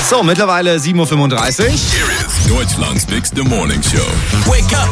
So, mittlerweile 7.35 Uhr. Here is Deutschlands Bigste Morning Show. Wake up.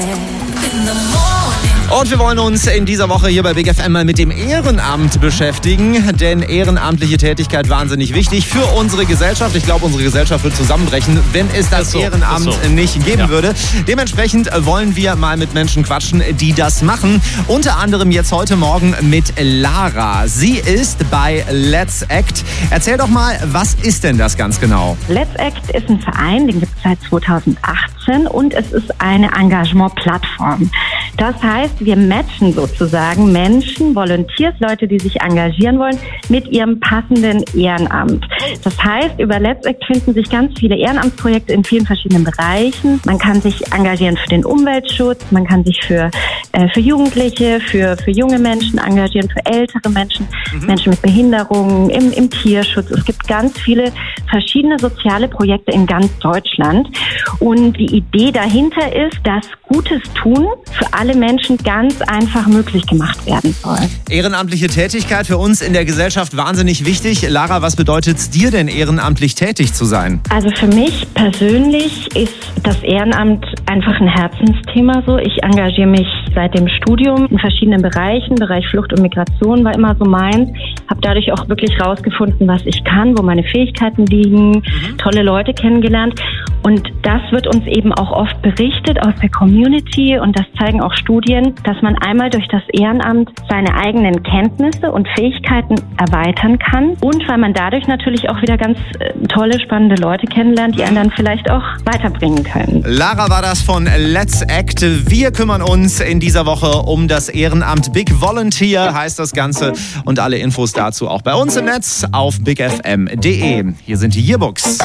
Und wir wollen uns in dieser Woche hier bei Big FM mal mit dem Ehrenamt beschäftigen, denn ehrenamtliche Tätigkeit wahnsinnig wichtig für unsere Gesellschaft. Ich glaube, unsere Gesellschaft wird zusammenbrechen, wenn es das Ehrenamt nicht geben würde. Dementsprechend wollen wir mal mit Menschen quatschen, die das machen. Unter anderem jetzt heute Morgen mit Lara. Sie ist bei Let's Act. Erzähl doch mal, was ist denn das ganz genau? Let's Act ist ein Verein, den gibt es seit 2018 und es ist eine Engagement-Plattform. Das heißt, wir matchen sozusagen Menschen, Volunteers, Leute, die sich engagieren wollen, mit ihrem passenden Ehrenamt. Das heißt, über Let's Act finden sich ganz viele Ehrenamtsprojekte in vielen verschiedenen Bereichen. Man kann sich engagieren für den Umweltschutz, man kann sich für Jugendliche, für junge Menschen engagieren, für ältere Menschen, Menschen mit Behinderungen, im Tierschutz. Es gibt ganz viele verschiedene soziale Projekte in ganz Deutschland. Und die Idee dahinter ist, dass Gutes tun für alle Menschen ganz einfach möglich gemacht werden soll. Ehrenamtliche Tätigkeit für uns in der Gesellschaft wahnsinnig wichtig. Lara, was bedeutet es dir denn, ehrenamtlich tätig zu sein? Also für mich persönlich ist das Ehrenamt einfach ein Herzensthema so. Ich engagiere mich seit dem Studium in verschiedenen Bereichen. Bereich Flucht und Migration war immer so meins. Habe dadurch auch wirklich rausgefunden, was ich kann, wo meine Fähigkeiten liegen, tolle Leute kennengelernt. Und das wird uns eben auch oft berichtet aus der Community und das zeigen auch Studien, dass man einmal durch das Ehrenamt seine eigenen Kenntnisse und Fähigkeiten erweitern kann und weil man dadurch natürlich auch wieder ganz tolle, spannende Leute kennenlernt, die einen dann vielleicht auch weiterbringen können. Lara war das von Let's Act. Wir kümmern uns in dieser Woche um das Ehrenamt. Big Volunteer heißt das Ganze und alle Infos dazu auch bei uns im Netz auf bigfm.de. Hier sind die Yearbooks.